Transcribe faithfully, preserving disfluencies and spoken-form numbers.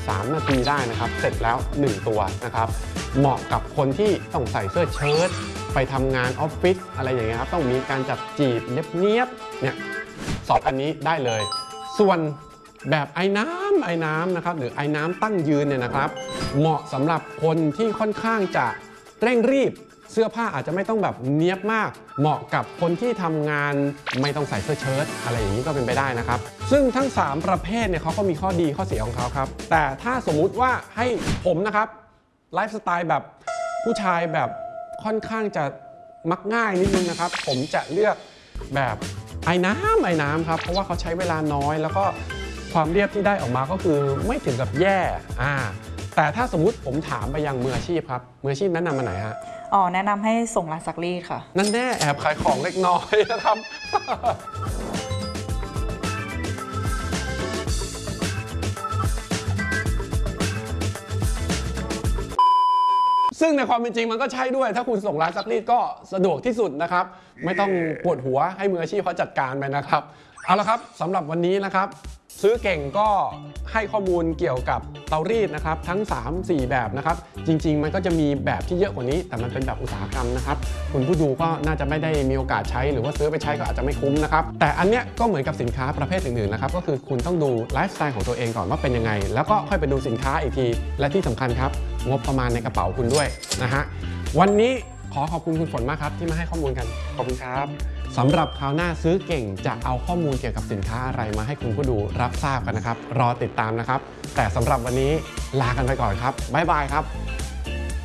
สามนาทีได้นะครับเสร็จแล้วหนึ่งตัวนะครับเหมาะกับคนที่ต้องใส่เสื้อเชิ้ตไปทำงานออฟฟิศอะไรอย่างเงี้ยครับต้องมีการจับจีบเนียบๆเนี่ยสองอันนี้ได้เลยส่วนแบบไอ้น้ำไอ้น้ำนะครับหรือไอ้น้ำตั้งยืนเนี่ยนะครับเหมาะสำหรับคนที่ค่อนข้างจะเร่งรีบเสื้อผ้าอาจจะไม่ต้องแบบเนียบมากเหมาะกับคนที่ทำงานไม่ต้องใส่เสื้อเชิ้ตอะไรอย่างนี้ก็เป็นไปได้นะครับซึ่งทั้งสามประเภทเนี่ยเขาก็มีข้อดีข้อเสียของเขาครับแต่ถ้าสมมุติว่าให้ผมนะครับไลฟ์สไตล์แบบผู้ชายแบบค่อนข้างจะมักง่ายนิดนึงนะครับผมจะเลือกแบบไอ้น้ำไอ้น้ำครับเพราะว่าเขาใช้เวลาน้อยแล้วก็ความเรียบที่ได้ออกมาก็คือไม่ถึงกับแย่อ่าแต่ถ้าสมมุติผมถามไปยังมืออาชีพครับมืออาชีพแนะนำมาไหนฮะอ๋อแนะนำให้ส่งร้านซักรีดค่ะนั่นแน่แอบขายของเล็กน้อยนะครับ ซึ่งในความเป็นจริงมันก็ใช่ด้วยถ้าคุณส่งร้านซักรีดก็สะดวกที่สุดนะครับไม่ต้องปวดหัวให้มืออาชีพเขาจัดการไปนะครับเอาละครับสำหรับวันนี้นะครับซื้อเก่งก็ให้ข้อมูลเกี่ยวกับเตารีดนะครับทั้ง สามสี่ แบบนะครับจริงๆมันก็จะมีแบบที่เยอะกว่านี้แต่มันเป็นแบบอุตสาหกรรมนะครับคุณผู้ดูก็น่าจะไม่ได้มีโอกาสใช้หรือว่าซื้อไปใช้ก็อาจจะไม่คุ้มนะครับแต่อันเนี้ยก็เหมือนกับสินค้าประเภทอื่นๆนะครับก็คือคุณต้องดูไลฟ์สไตล์ของตัวเองก่อนว่าเป็นยังไงแล้วก็ค่อยไปดูสินค้าอีกทีและที่สำคัญครับงบประมาณในกระเป๋าคุณด้วยนะฮะวันนี้ขอขอบคุณคุณฝนมากครับที่มาให้ข้อมูลกันขอบคุณครับสำหรับคราวหน้าซื้อเก่งจะเอาข้อมูลเกี่ยวกับสินค้าอะไรมาให้คุณผู้ดูรับทราบกันนะครับรอติดตามนะครับแต่สำหรับวันนี้ลากันไปก่อนครับบ๊ายบายครับ